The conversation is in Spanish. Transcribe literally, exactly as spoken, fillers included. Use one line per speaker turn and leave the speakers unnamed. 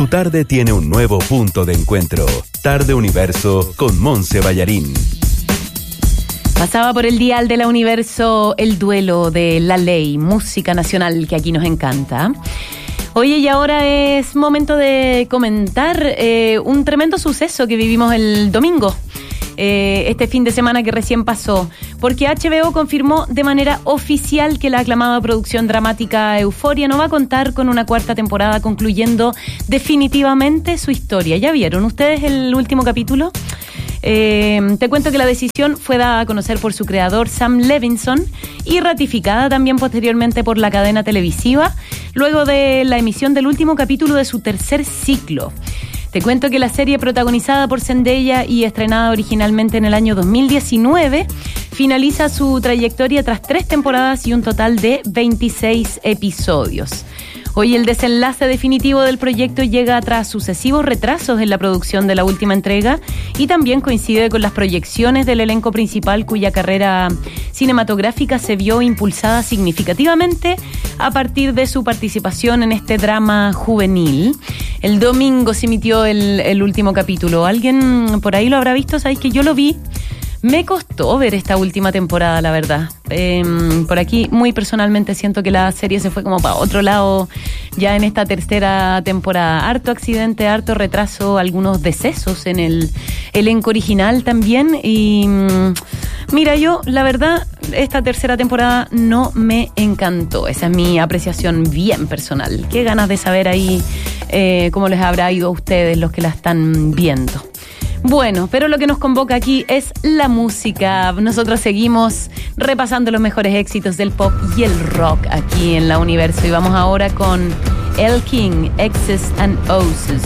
Tu tarde tiene un nuevo punto de encuentro. Tarde Universo con Monse Ballarín.
Pasaba por el dial de la Universo el duelo de La Ley, música nacional que aquí nos encanta. Oye, y ahora es momento de comentar eh, un tremendo suceso que vivimos el domingo. Eh, este fin de semana que recién pasó, porque H B O confirmó de manera oficial que la aclamada producción dramática Euforia no va a contar con una cuarta temporada, concluyendo definitivamente su historia. ¿Ya vieron ustedes el último capítulo? Eh, te cuento que la decisión fue dada a conocer por su creador Sam Levinson y ratificada también posteriormente por la cadena televisiva luego de la emisión del último capítulo de su tercer ciclo. Te cuento que la serie, protagonizada por Zendaya y estrenada originalmente en el año dos mil diecinueve, finaliza su trayectoria tras tres temporadas y un total de veintiséis episodios. Hoy el desenlace definitivo del proyecto llega tras sucesivos retrasos en la producción de la última entrega y también coincide con las proyecciones del elenco principal, cuya carrera cinematográfica se vio impulsada significativamente a partir de su participación en este drama juvenil. El domingo se emitió el, el último capítulo. ¿Alguien por ahí lo habrá visto? ¿Sabéis que yo lo vi? Me costó ver esta última temporada, la verdad. Eh, por aquí, muy personalmente, siento que la serie se fue como para otro lado ya en esta tercera temporada. Harto accidente, harto retraso, algunos decesos en el elenco original también. Y mira, yo, la verdad, esta tercera temporada no me encantó. Esa es mi apreciación bien personal. Qué ganas de saber ahí eh, cómo les habrá ido a ustedes los que la están viendo. Bueno, pero lo que nos convoca aquí es la música. Nosotros seguimos repasando los mejores éxitos del pop y el rock aquí en la Universo. Y vamos ahora con El King, X's and O's.